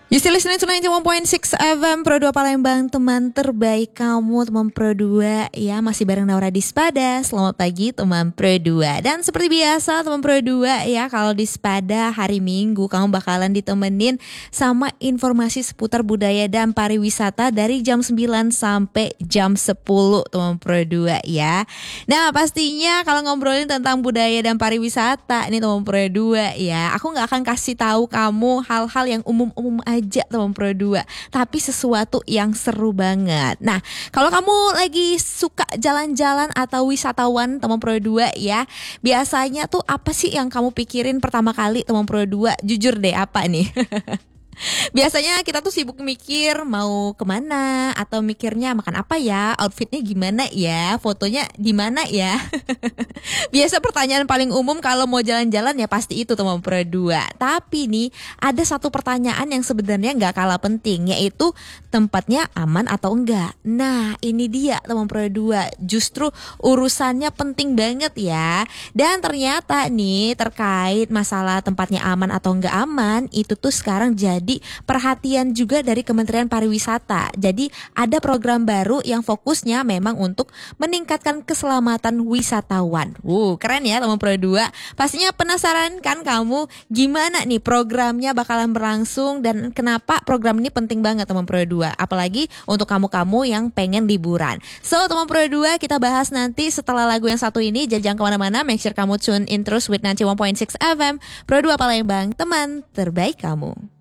You still listening to 91.6 FM Pro 2 Palembang, teman terbaik kamu, teman Pro 2. Ya, masih bareng Naura Dispada. Selamat pagi teman Pro 2. Dan seperti biasa teman Pro 2 ya, kalau Dispada hari Minggu kamu bakalan ditemenin sama informasi seputar budaya dan pariwisata dari jam 9 sampai jam 10 teman Pro 2 ya. Nah, pastinya kalau ngobrolin tentang budaya dan pariwisata nih teman Pro 2 ya, aku gak akan kasih tahu kamu hal-hal yang umum-umum aja teman Pro 2, tapi sesuatu yang seru banget. Nah, kalau kamu lagi suka jalan-jalan atau wisatawan teman Pro 2 ya, biasanya tuh apa sih yang kamu pikirin pertama kali teman Pro 2? Jujur deh, apa nih? Biasanya kita tuh sibuk mikir mau kemana, atau mikirnya makan apa ya, outfitnya gimana ya, fotonya di mana ya. Biasa pertanyaan paling umum kalau mau jalan-jalan ya pasti itu teman Pro 2. Tapi nih ada satu pertanyaan yang sebenarnya gak kalah penting, yaitu tempatnya aman atau enggak. Nah ini dia teman Pro 2, justru urusannya penting banget ya. Dan ternyata nih terkait masalah tempatnya aman atau enggak aman, itu tuh sekarang jadi perhatian juga dari Kementerian Pariwisata. Jadi ada program baru yang fokusnya memang untuk meningkatkan keselamatan wisatawan. Keren ya teman Pro 2. Pastinya penasaran kan kamu gimana nih programnya bakalan berlangsung dan kenapa program ini penting banget teman Pro 2. Apalagi untuk kamu-kamu yang pengen liburan. So teman Pro 2, kita bahas nanti setelah lagu yang satu ini. Jangan kemana-mana, make sure kamu tune in terus with 91.6 FM Pro 2 Palembang, teman terbaik kamu.